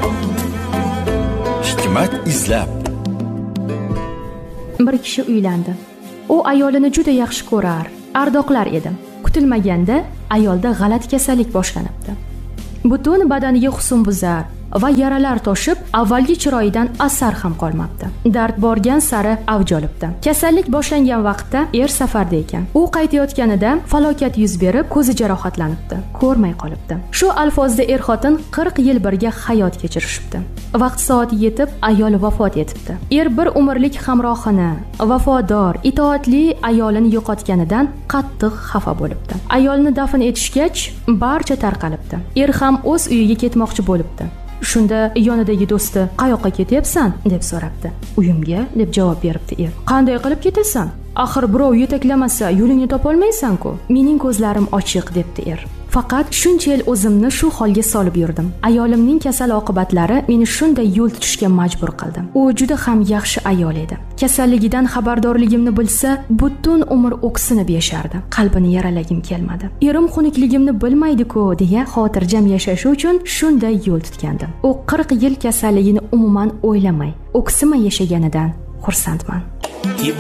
Hikmat izlab. Bir kishi uylandi. U ayolini juda yaxshi ko'rar, ardoqlar edi. Kutilmaganda ayolda g'alati kasallik boshlanibdi. Butun badaniga husnbuzar va yaralar toshib, avvalgi chiroyidan asar ham qolmabdi. Dard borgan sari avj olibdi. Kasallik boshlangan vaqtda er safarda ekan. U qaytayotganida falokat yuz berib, ko'zi jarohatlanibdi, ko'rmay qolibdi. Shu alfozda er-xotin 40 yil birga hayot kechirishibdi. Vaqt soati yetib, ayol vafot etibdi. Er bir umrlik hamrohini, vafodor, itoatli ayolini yo'qotganidan qattiq xafa bo'libdi. Ayolni dafn etishgach, barcha tarqalibdi. Er ham o'z uyiga ketmoqchi bo'libdi. Shunda yonidagi do'sti "Qayoqqa ketyapsan?" deb so'rabdi. "Uyimga" deb javob beribdi er. "Qanday qilib ketasan? Axir birov yetaklamasa yo'lingni topolmaysan-ku." "Mening ko'zlarim ochiq" debdi er. "Faqat shuncha yil o'zimni shu holga solib yurdim. Ayolimning kasal oqibatlari meni shunday yo'l tutishga majbur qildi. U juda ham yaxshi ayol edi. Kasalligidan xabardorligimni bilsa, butun umr o'ksinib yashardi. Qalbini yaralagim kelmadi. Erim xunukligimni bilmaydi-ku" deya xotirjam yashashi uchun shunday yo'l tutgandim. U 40 yil kasalligini umuman o'ylamay, o'ksimay yashaganidan xursandman.